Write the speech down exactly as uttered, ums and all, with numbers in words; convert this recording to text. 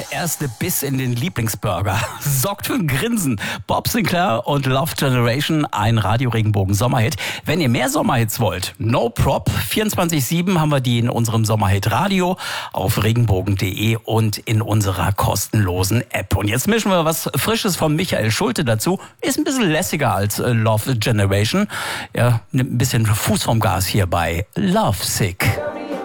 der erste Biss in den Lieblingsburger sorgt für ein Grinsen. Bob Sinclar und Love Generation, ein Radio-Regenbogen-Sommerhit. Wenn ihr mehr Sommerhits wollt, no prop. vierundzwanzig sieben haben wir die in unserem Sommerhit-Radio auf regenbogen punkt de und in unserer kostenlosen App. Und jetzt mischen wir was Frisches von Michael Schulte dazu. Ist ein bisschen lässiger als Love Generation. Er nimmt ein bisschen Fuß vom Gas hier bei Lovesick.